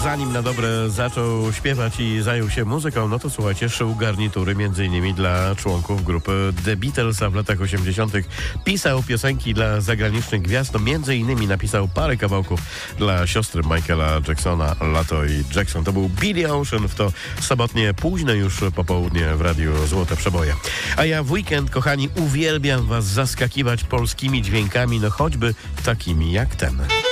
zanim na dobre zaczął śpiewać i zajął się muzyką, no to słuchajcie, szył garnitury m.in. dla członków grupy The Beatles, a w latach 80. pisał piosenki dla zagranicznych gwiazd, no m.in. napisał parę kawałków dla siostry Michaela Jacksona, Latoi Jackson. To był Billy Ocean w to sobotnie, późne już popołudnie w Radiu Złote Przeboje. A ja w weekend, kochani, uwielbiam was zaskakiwać polskimi dźwiękami, no choćby takimi jak ten.